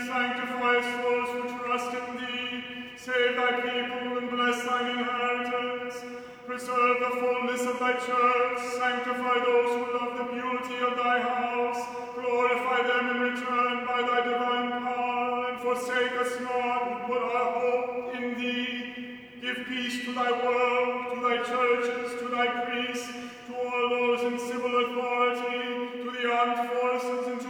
sanctifiest those who trust in thee. Save thy people and bless thine inheritance. Preserve the fullness of thy church. Sanctify those who love the beauty of thy house. Glorify them in return by thy divine power, and forsake us not who put our hope in thee. Give peace to thy world, to thy churches, to thy priests, to all those in civil authority, to the armed forces, and to